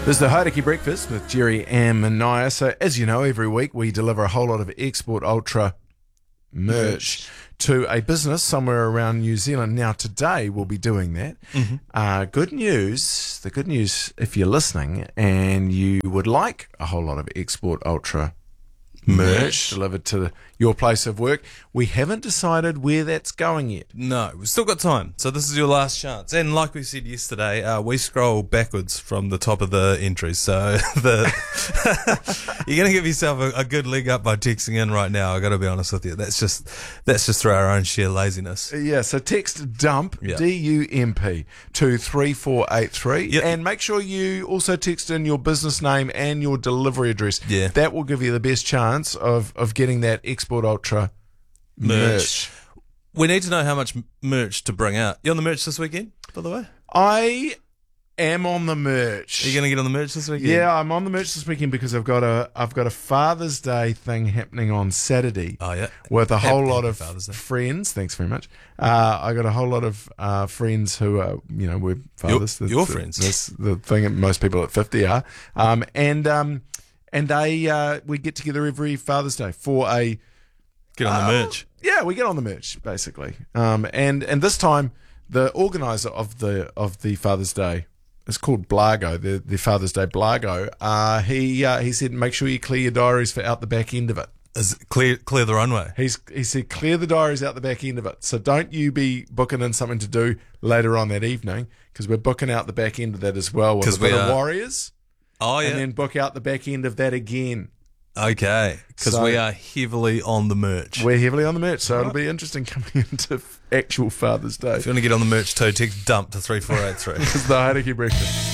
This is the Hauraki Breakfast with Jerry and Mania. So, as you know, every week we deliver a whole lot of Export Ultra merch to a business somewhere around New Zealand. Now, today we'll be doing that. Good news. The good news, if you're listening and you would like a whole lot of Export Ultra merch delivered to your place of work, we haven't decided where that's going yet. No, we've still got time. So this is your last chance. And like we said yesterday, we scroll backwards from the top of the entries. So you're going to give yourself a good leg up by texting in right now. I got to be honest with you. That's just through our own sheer laziness. Yeah, so text DUMP, D-U-M-P, to 3483. And make sure you also text in your business name and your delivery address. Yeah. That will give you the best chance of getting that Export Ultra merch. We need to know how much merch to bring out. You on the merch this weekend, by the way? I am on the merch. Are you going to get on the merch this weekend? Yeah, I'm on the merch this weekend because I've got a Father's Day thing happening on Saturday. Oh yeah, with a whole lot of Father's Day. friends. Thanks very much. I got a whole lot of friends who are, we're fathers. Your friends. That's the thing that most people at 50 are. And we get together every Father's Day for a get on the merch. Yeah, we get on the merch basically. And this time the organizer of the Father's Day, it's called Blago, the Father's Day Blago. He said make sure you clear your diaries for out the back end of it. Is clear the runway. He said clear the diaries out the back end of it. So don't you be booking in something to do later on that evening, because we're booking out the back end of that as well with a bit of Warriors. Oh yeah, and then book out the back end of that again. Okay, because we are heavily on the merch. We're heavily on the merch, so it'll be interesting coming into actual Father's Day. If you want to get on the merch too, text DUMP to 3483. It's the Hauraki Breakfast.